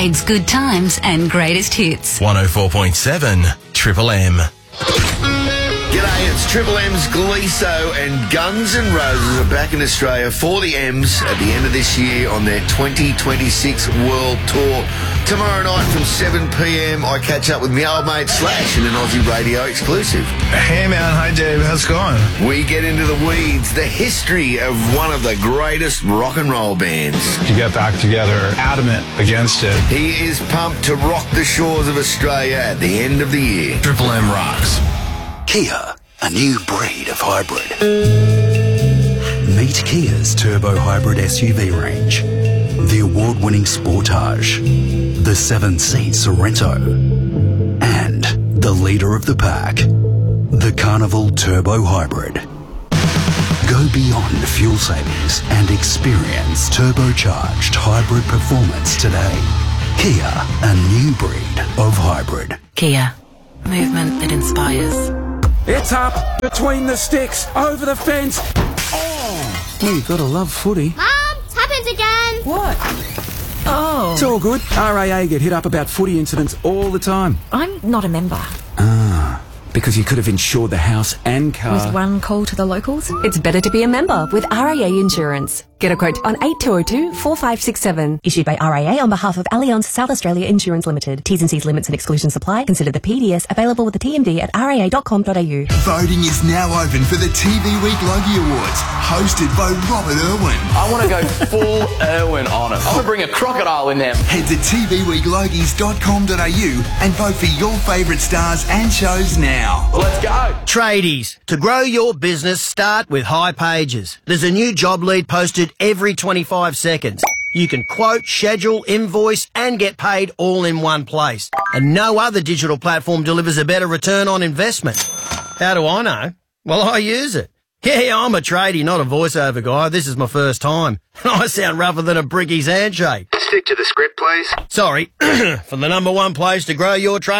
Adelaide's good times and greatest hits. 104.7 Triple M. G'day, it's Triple M's Gleeso and Guns N' Roses are back in Australia for the M's at the end of this year on their 2026 World Tour. Tomorrow night from 7pm, I catch up with my old mate Slash in an Aussie Radio exclusive. Hey man, hi Dave, how's it going? We get into the weeds, the history of one of the greatest rock and roll bands. To get back together, adamant against it. He is pumped to rock the shores of Australia at the end of the year. Triple M rocks. Kia, a new breed of hybrid. Meet Kia's turbo hybrid SUV range. The award-winning Sportage, the 7-seat Sorento, and the leader of the pack, the Carnival Turbo Hybrid. Go beyond fuel savings and experience turbocharged hybrid performance today. Kia, a new breed of hybrid. Kia, movement that inspires. It's up, between the sticks, over the fence. Oh, you gotta love footy. Mum, it's happened again. What? Oh. It's all good. RAA get hit up about footy incidents all the time. I'm not a member. Because you could have insured the house and car. With one call to the locals, it's better to be a member with RAA Insurance. Get a quote on 8202 4567. Issued by RAA on behalf of Allianz South Australia Insurance Limited. T's and C's limits and exclusions apply. Consider the PDS available with the TMD at raa.com.au. Voting is now open for the TV Week Logie Awards, hosted by Robert Irwin. I want to go full Irwin on it. I'm going to bring a crocodile in there. Head to tvweeklogies.com.au and vote for your favourite stars and shows now. Let's go. Tradies, to grow your business, start with High Pages. There's a new job lead posted every 25 seconds. You can quote, schedule, invoice and get paid all in one place. And no other digital platform delivers a better return on investment. How do I know? Well, I use it. Yeah, I'm a tradie, not a voiceover guy. This is my first time. I sound rougher than a bricky's handshake. Stick to the script, please. Sorry, for the number one place to grow your trade.